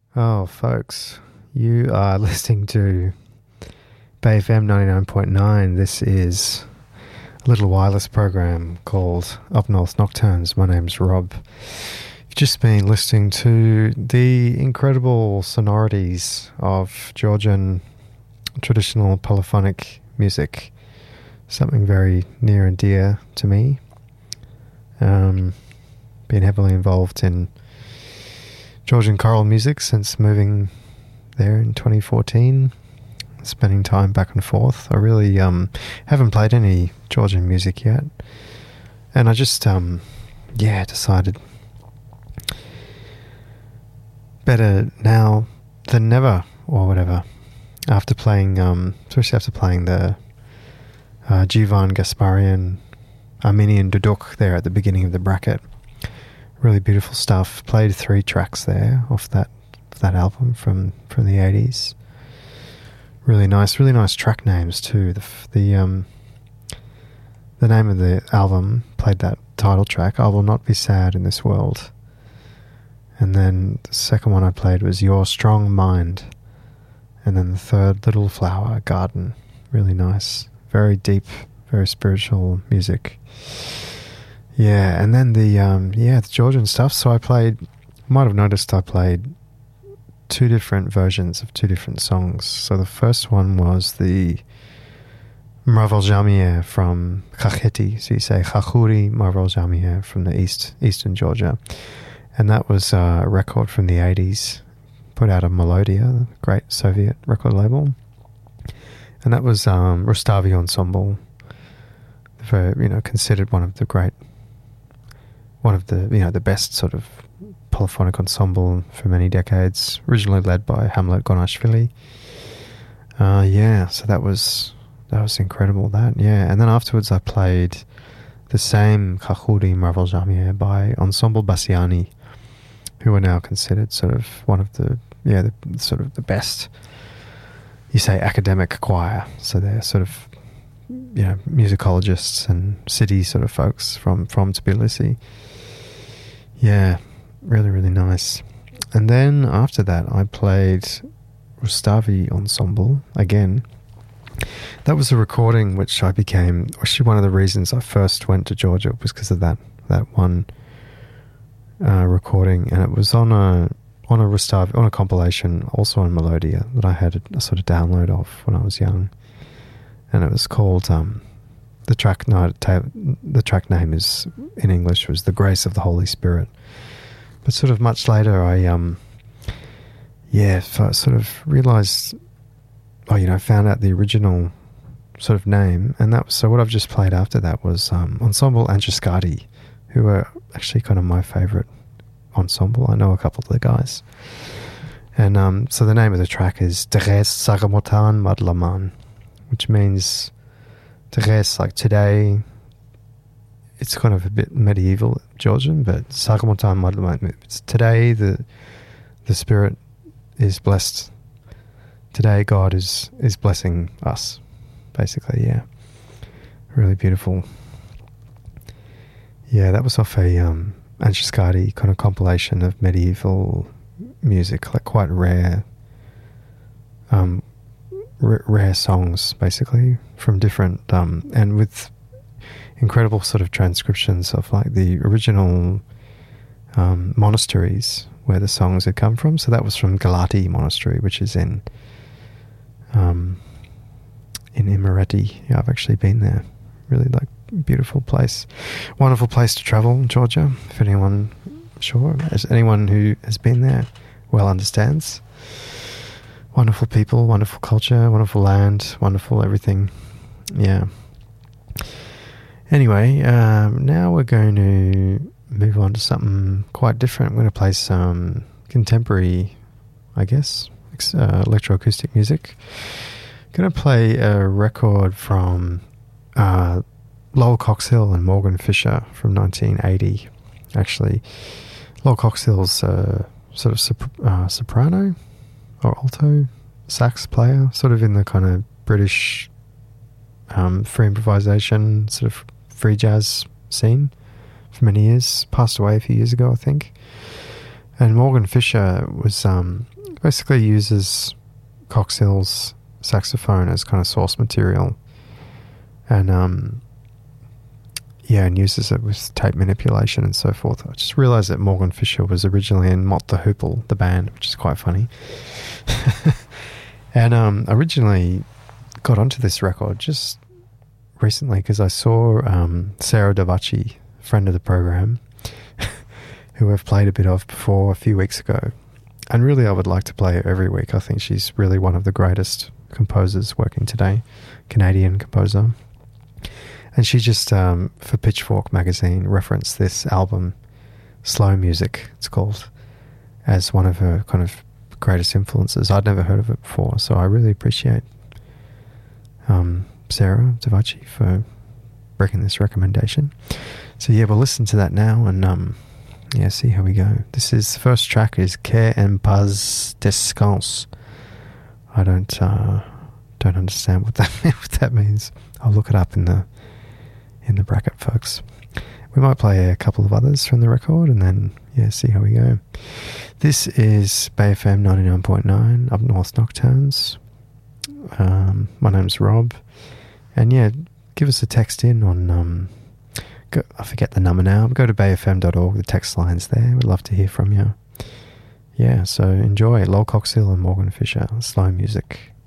Oh, folks, you are listening to Bay FM 99.9. This is a little wireless program called Up North Nocturnes. My name's Rob. You've just been listening to the incredible sonorities of Georgian traditional polyphonic music, something very near and dear to me. Been heavily involved in Georgian choral music since moving there in 2014, spending time back and forth. I really haven't played any Georgian music yet, and I just decided better now than never, or whatever, after playing especially after playing the Jivan Gasparian Armenian Duduk there at the beginning of the bracket. Really beautiful stuff. Played 3 tracks there off that album from the 80s. Really nice track names too. The name of the album, played that title track, I Will Not Be Sad in This World. And then the second one I played was Your Strong Mind. And then the third, Little Flower Garden. Really nice. Very deep, very spiritual music. Yeah, and then the Georgian stuff. So might have noticed I played 2 different versions of 2 different songs. So the first one was the Marvel Jamier from Kakheti. So you say Khachuri Marvel Jamier from the eastern Georgia. And that was a record from the 80s, put out of Melodia, the great Soviet record label. And that was Rustavi Ensemble, considered one of the best sort of polyphonic ensemble for many decades, originally led by Hamlet Gonashvili. So that was incredible, and then afterwards I played the same Khachuri Marvel Jamier by Ensemble Bassiani, who are now considered sort of one of the best, you say, academic choir. So they're sort of musicologists and city sort of folks from Tbilisi. Yeah, really, really nice. And then after that, I played Rustavi Ensemble again. That was a recording which actually one of the reasons I first went to Georgia was because of that one recording, and it was on a Rustavi, on a compilation, also on Melodia, that I had a sort of download of when I was young. And it was called, the track name is, in English, was The Grace of the Holy Spirit. But sort of much later, I sort of realised, found out the original sort of name. And so what I've just played after that was Ensemble Angiskadi, who are actually kind of my favourite ensemble. I know a couple of the guys. And so the name of the track is Teres Sagamotan Madlaman, which means Teres, like today. It's kind of a bit medieval Georgian, but Sagamotan Madlaman, it's today the Spirit is blessed. Today God is blessing us, basically, yeah. Really beautiful. Yeah, that was off a Angiskadi kind of compilation of medieval music, like quite rare songs, basically, from different and with incredible sort of transcriptions of like the original monasteries where the songs had come from. So that was from Galati Monastery, which is in Imereti. Yeah, I've actually been there. Really beautiful place, wonderful place to travel, Georgia. If anyone who has been there well understands. Wonderful people, wonderful culture, wonderful land, wonderful everything. Yeah. Anyway, now we're going to move on to something quite different. I'm going to play some contemporary, I guess, electroacoustic music. I'm going to play a record from Lowell Coxhill and Morgan Fisher from 1980, actually. Lowell Coxhill's sort of soprano or alto sax player, sort of in the kind of British free improvisation, sort of free jazz scene for many years. Passed away a few years ago, I think. And Morgan Fisher was basically uses Coxhill's saxophone as kind of source material, and and uses it with tape manipulation and so forth. I just realised that Morgan Fisher was originally in Mott the Hoople, the band, which is quite funny. And originally got onto this record just recently because I saw Sarah Davachi, friend of the program, who I've played a bit of before a few weeks ago. And really I would like to play her every week. I think she's really one of the greatest composers working today, Canadian composer. And she just, for Pitchfork magazine, referenced this album, Slow Music, it's called, as one of her kind of greatest influences. I'd never heard of it before, so I really appreciate Sarah Davachi for bringing this recommendation. So yeah, we'll listen to that now and see how we go. This is, the first track is Que en paz descanse. I don't understand what that means. I'll look it up in the bracket, folks. We might play a couple of others from the record and then see how we go. This is Bay FM 99.9 Up North Nocturnes. My name's Rob, and give us a text in on I forget the number now, but go to bayfm.org, the text line's there. We'd love to hear from you. So enjoy Lol Coxhill and Morgan Fisher, Slow Music.